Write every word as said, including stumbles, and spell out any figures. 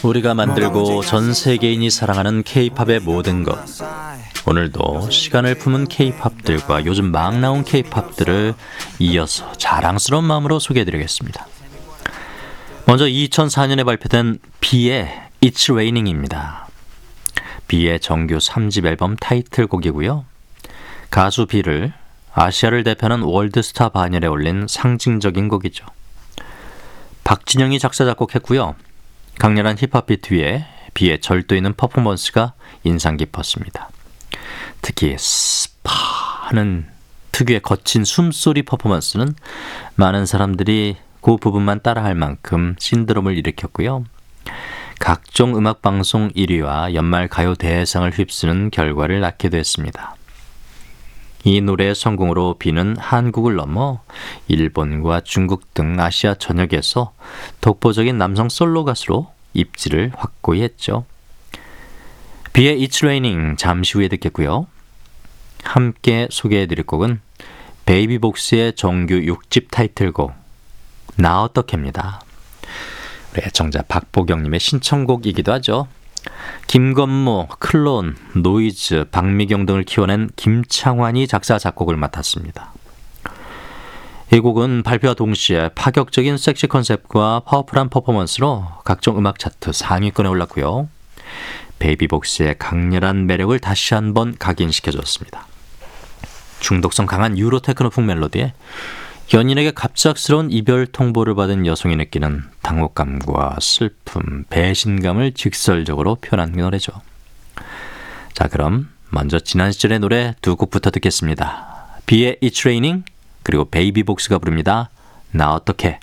우리가 만들고 전 세계인이 사랑하는 K-팝의 모든 것. 오늘도 시간을 품은 K-팝들과 요즘 막 나온 K-팝들을 이어서 자랑스러운 마음으로 소개해드리겠습니다. 먼저 이천사 년에 발표된 B의 It's Raining입니다. B의 정규 삼 집 앨범 타이틀곡이고요. 가수 B를 아시아를 대표하는 월드스타 반열에 올린 상징적인 곡이죠. 박진영이 작사 작곡했고요. 강렬한 힙합 비트 위에 B의 절도 있는 퍼포먼스가 인상 깊었습니다. 특히 스파 하는 특유의 거친 숨소리 퍼포먼스는 많은 사람들이 그 부분만 따라할 만큼 신드롬을 일으켰고요. 각종 음악방송 일 위와 연말 가요 대상을 휩쓰는 결과를 낳기도 했습니다. 이 노래의 성공으로 B는 한국을 넘어 일본과 중국 등 아시아 전역에서 독보적인 남성 솔로 가수로 입지를 확고히 했죠. B의 It's Raining 잠시 후에 듣겠고요. 함께 소개해드릴 곡은 베이비복스의 정규 육 집 타이틀곡 나 어떡해입니다. 우리 애청자 박보경님의 신청곡이기도 하죠. 김건모, 클론, 노이즈, 박미경 등을 키워낸 김창완이 작사 작곡을 맡았습니다. 이 곡은 발표와 동시에 파격적인 섹시 컨셉과 파워풀한 퍼포먼스로 각종 음악 차트 상위권에 올랐고요. 베이비복스의 강렬한 매력을 다시 한번 각인시켜줬습니다. 중독성 강한 유로 테크노풍 멜로디에 연인에게 갑작스러운 이별 통보를 받은 여성이 느끼는 당혹감과 슬픔, 배신감을 직설적으로 표현한 노래죠. 자, 그럼 먼저 지난 시절의 노래 두 곡부터 듣겠습니다. B의 It's Raining 그리고 베이비복스가 부릅니다. 나 어떡해.